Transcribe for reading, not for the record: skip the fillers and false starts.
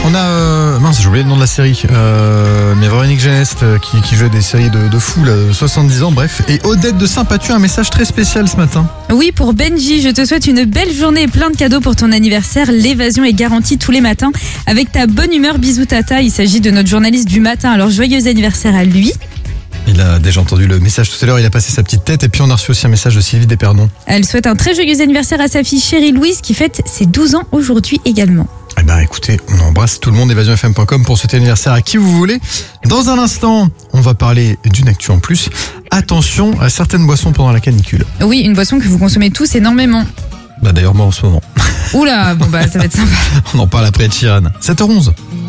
On a... mince, j'ai oublié le nom de la série. Mais Véronique Genest qui jouait des séries de fous, là, 70 ans, bref. Et Odette de Saint-Patu, un message très spécial ce matin. Oui, pour Benji, je te souhaite une belle journée et plein de cadeaux pour ton anniversaire. L'évasion est garantie tous les matins avec ta bonne humeur. Bisous tata, il s'agit de notre journaliste du matin. Alors joyeux anniversaire à lui. Il a déjà entendu le message tout à l'heure, il a passé sa petite tête et puis on a reçu aussi un message de Sylvie Desperdons. Elle souhaite un très joyeux anniversaire à sa fille chérie Louise qui fête ses 12 ans aujourd'hui également. Eh ben écoutez, on embrasse tout le monde, évasionfm.com pour souhaiter anniversaire à qui vous voulez. Dans un instant, on va parler d'une actu en plus. Attention à certaines boissons pendant la canicule. Oui, une boisson que vous consommez tous énormément. Bah d'ailleurs moi en ce moment. Oula, bon bah ça va être sympa. On en parle après Chiran. 7h11.